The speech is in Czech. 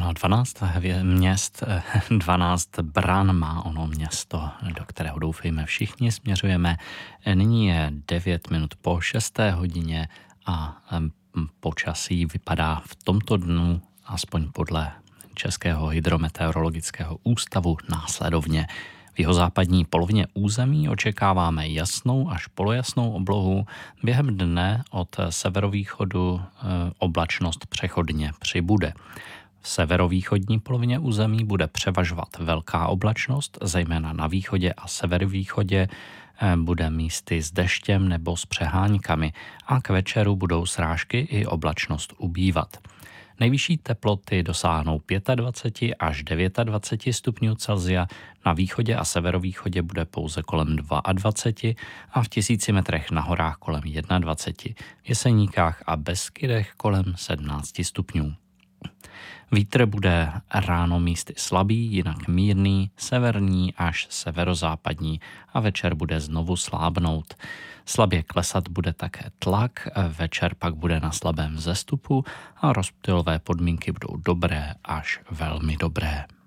Ano, 12 měst, 12 bran má ono město, do kterého doufejme všichni směřujeme. Nyní je 9 minut po 6. hodině a počasí vypadá v tomto dnu, aspoň podle Českého hydrometeorologického ústavu, následovně. V jihozápadní polovině území očekáváme jasnou až polojasnou oblohu. Během dne od severovýchodu oblačnost přechodně přibude. V severovýchodní polovině území bude převažovat velká oblačnost, zejména na východě a severovýchodě bude místy s deštěm nebo s přeháňkami a k večeru budou srážky i oblačnost ubývat. Nejvyšší teploty dosáhnou 25 až 29 stupňů Celsia, na východě a severovýchodě bude pouze kolem 22 a v 1000 metrech na horách kolem 21, v Jeseníkách a Beskydech kolem 17 stupňů. Vítr bude ráno místy slabý, jinak mírný, severní až severozápadní a večer bude znovu slábnout. Slabě klesat bude také tlak, večer pak bude na slabém vzestupu a rozptylové podmínky budou dobré až velmi dobré.